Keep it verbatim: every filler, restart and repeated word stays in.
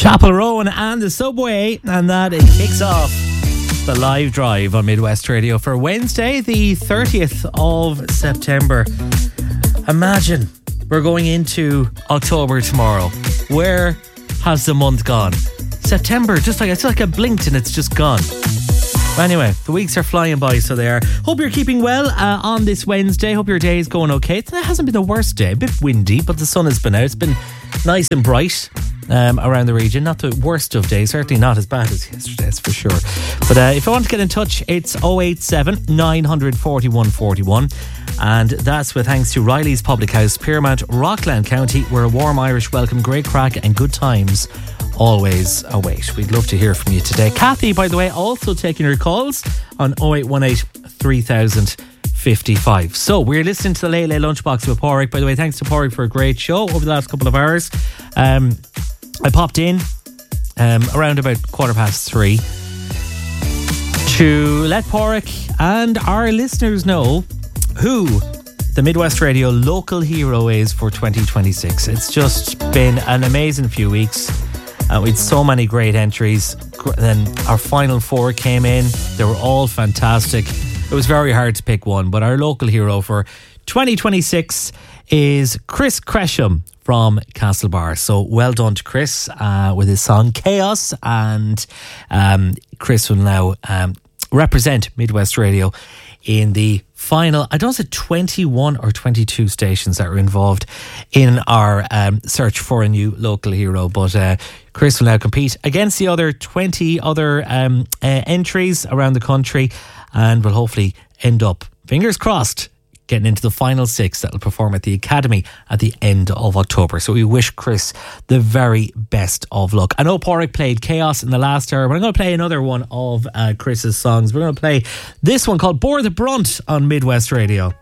Chapel Rowan and the Subway, and that it kicks off the live drive on Midwest Radio for Wednesday, the thirtieth of September. Imagine we're going into October tomorrow. Where has the month gone? September, just like it's like I blinked and it's just gone. But anyway, the weeks are flying by, so they are. Hope you're keeping well uh, on this Wednesday. Hope your day is going okay. It hasn't been the worst day. A bit windy, but the sun has been out. It's been nice and bright um, around the region. Not the worst of days. Certainly not as bad as yesterday's, for sure. But uh, if you want to get in touch, it's oh eight seven, nine four one, four one. And that's with thanks to Riley's Public House, Piermount, Rockland County, where a warm Irish welcome, great crack and good times always await. We'd love to hear from you today. Kathy, by the way, also taking your calls on oh eight one eight, three thousand fifty-five. So we're listening to the Late Late Lunchbox with Pádraig. By the way, thanks to Pádraig for a great show over the last couple of hours. Um, I popped in um, around about quarter past three to let Pádraig and our listeners know who the Midwest Radio local hero is for twenty twenty-six. It's just been an amazing few weeks. Uh, we had so many great entries. Then our final four came in. They were all fantastic. It was very hard to pick one, but our local hero for twenty twenty-six is Chris Cresham from Castlebar. So well done to Chris uh, with his song Chaos. And um, Chris will now um, represent Midwest Radio in the final, I don't know if it's twenty-one or twenty-two stations that were involved in our um, search for a new local hero. But uh, Chris will now compete against the other twenty other um, uh, entries around the country and will hopefully end up, fingers crossed, getting into the final six that will perform at the Academy at the end of October. So we wish Chris the very best of luck. I know Pádraig played Chaos in the last hour, but I'm going to play another one of uh, Chris's songs. We're going to play this one called Bore the Brunt on Midwest Radio.